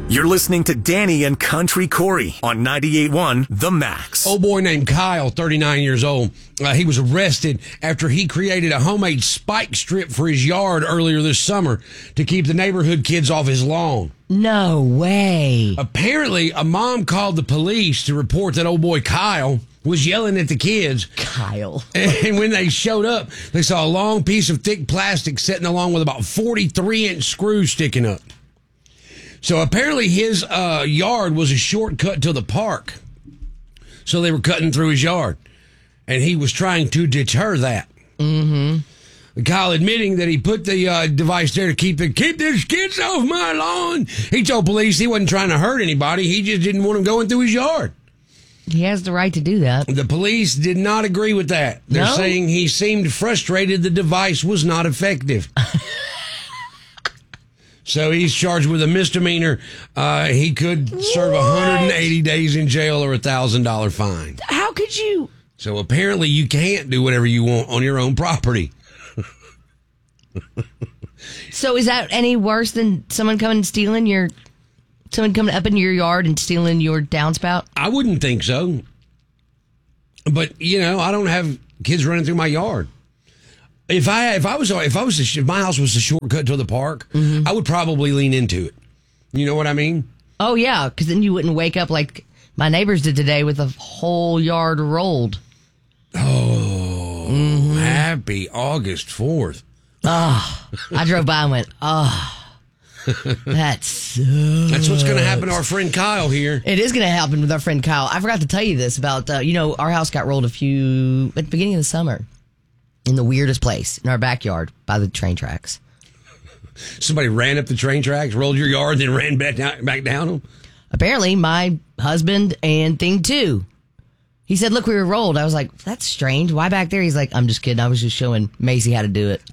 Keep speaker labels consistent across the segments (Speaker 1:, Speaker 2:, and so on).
Speaker 1: You're listening to Danny and Country Corey on 98.1 The Max.
Speaker 2: Old boy named Kyle, 39 years old. He was arrested after he created a homemade spike strip for his yard earlier this summer to keep the neighborhood kids off his lawn.
Speaker 3: No way.
Speaker 2: Apparently, a mom called the police to report that old boy Kyle was yelling at the kids.
Speaker 3: Kyle.
Speaker 2: And when they showed up, they saw a long piece of thick plastic sitting along with about 43-inch screws sticking up. So apparently his yard was a shortcut to the park. So they were cutting through his yard. And he was trying to deter that. Mm-hmm. Kyle admitting that he put the device there to keep these kids off my lawn. He told police he wasn't trying to hurt anybody. He just didn't want them going through his yard.
Speaker 3: He has the right to do that.
Speaker 2: The police did not agree with that. They're saying he seemed frustrated the device was not effective. So he's charged with a misdemeanor. He could serve 180 days in jail or a $1,000 fine.
Speaker 3: How could you?
Speaker 2: So apparently you can't do whatever you want on your own property.
Speaker 3: So is that any worse than someone coming up in your yard and stealing your downspout?
Speaker 2: I wouldn't think so. But, I don't have kids running through my yard. If my house was a shortcut to the park, I would probably lean into it. You know what I mean?
Speaker 3: Oh, yeah, because then you wouldn't wake up like my neighbors did today with a whole yard rolled.
Speaker 2: Oh, Happy August 4th.
Speaker 3: Oh, I drove by and went, that sucks.
Speaker 2: That's what's going to happen to our friend Kyle here.
Speaker 3: It is going to happen with our friend Kyle. I forgot to tell you this about, our house got rolled at the beginning of the summer. In the weirdest place, in our backyard, by the train tracks.
Speaker 2: Somebody ran up the train tracks, rolled your yard, then ran back down them?
Speaker 3: Apparently, my husband and thing too. He said, look, we were rolled. I was like, that's strange. Why back there? He's like, I'm just kidding. I was just showing Macy how to do it.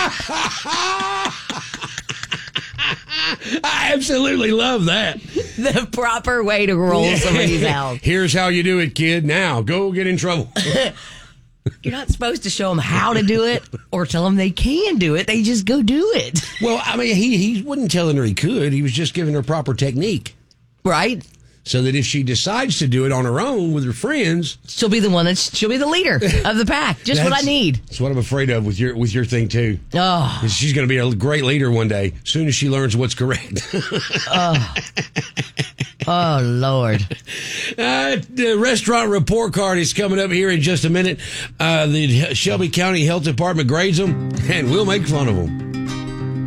Speaker 2: I absolutely love that.
Speaker 3: The proper way to roll somebody's house.
Speaker 2: Here's how you do it, kid. Now, go get in trouble.
Speaker 3: You're not supposed to show them how to do it or tell them they can do it. They just go do it.
Speaker 2: Well, I mean, he wasn't telling her he could. He was just giving her proper technique.
Speaker 3: Right.
Speaker 2: So that if she decides to do it on her own with her friends,
Speaker 3: she'll be the one she'll be the leader of the pack. Just what I need.
Speaker 2: That's what I'm afraid of with your thing too.
Speaker 3: Oh,
Speaker 2: she's going to be a great leader one day. As soon as she learns what's correct.
Speaker 3: Oh, Lord.
Speaker 2: The restaurant report card is coming up here in just a minute. The Shelby County Health Department grades them, and we'll make fun of them.